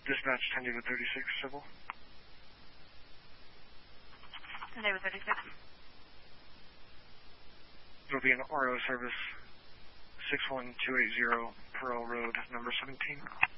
Dispatch 10 David 36, civil. 10 David 36. It'll be an RO service 61280 Pearl Road, number 17.